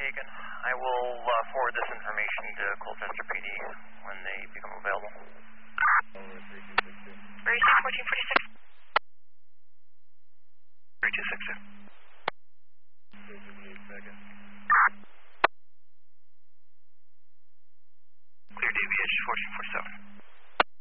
Beacon. I will forward this information to Colchester PD when they become available. Very 1446. 3262. Clear DVH 1447.